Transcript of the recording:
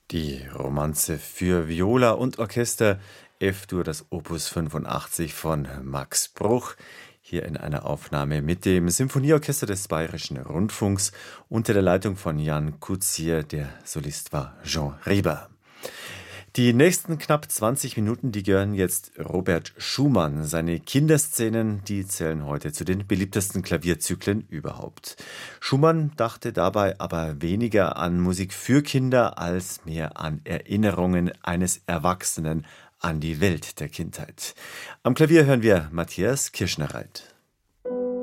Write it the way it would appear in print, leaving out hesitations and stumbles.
Die Romanze für Viola und Orchester, F-Dur, das Opus 85 von Max Bruch, hier in einer Aufnahme mit dem Symphonieorchester des Bayerischen Rundfunks unter der Leitung von Jan Kutsier. Der Solist war Jean Rieber. Die nächsten knapp 20 Minuten, die gehören jetzt Robert Schumann. Seine Kinderszenen, die zählen heute zu den beliebtesten Klavierzyklen überhaupt. Schumann dachte dabei aber weniger an Musik für Kinder als mehr an Erinnerungen eines Erwachsenen an die Welt der Kindheit. Am Klavier hören wir Matthias Kirschner-Reit.